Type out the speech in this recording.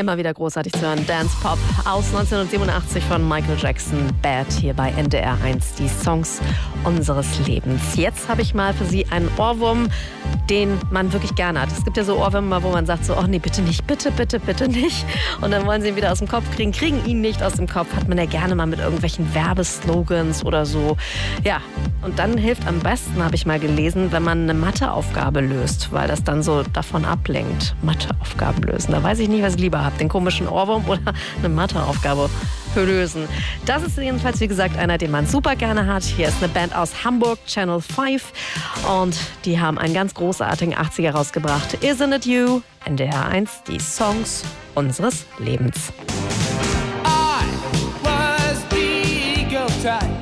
Immer wieder großartig zu hören. Dance Pop aus 1987 von Michael Jackson. Bad hier bei NDR 1. Die Songs unseres Lebens. Jetzt habe ich mal für Sie einen Ohrwurm, den man wirklich gerne hat. Es gibt ja so Ohrwürmer, wo man sagt so, oh nee, bitte nicht, bitte, bitte, bitte nicht. Und dann wollen Sie ihn wieder aus dem Kopf kriegen ihn nicht aus dem Kopf. Hat man ja gerne mal mit irgendwelchen Werbeslogans oder so. Ja, und dann hilft am besten, habe ich mal gelesen, wenn man eine Matheaufgabe löst, weil das dann so davon ablenkt. Matheaufgaben lösen. Da weiß ich nicht, was ich lieber habe. Den komischen Ohrwurm oder eine Matheaufgabe lösen. Das ist jedenfalls, wie gesagt, einer, den man super gerne hat. Hier ist eine Band aus Hamburg, Channel 5. Und die haben einen ganz großartigen 80er rausgebracht. Isn't It You? NDR 1, die Songs unseres Lebens. I was the ego type.